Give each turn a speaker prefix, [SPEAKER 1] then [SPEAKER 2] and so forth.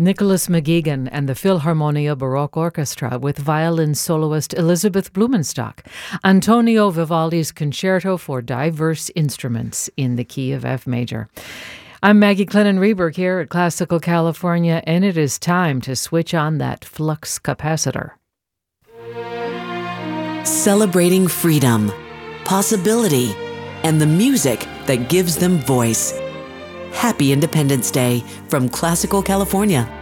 [SPEAKER 1] Nicholas McGeegan and the Philharmonia Baroque Orchestra with violin soloist Elizabeth Blumenstock, Antonio Vivaldi's Concerto for Diverse Instruments in the key of F major. I'm Maggie Clennon-Reberg here at Classical California, and it is time to switch on that flux capacitor.
[SPEAKER 2] Celebrating freedom, possibility, and the music that gives them voice. Happy Independence Day from Classical California.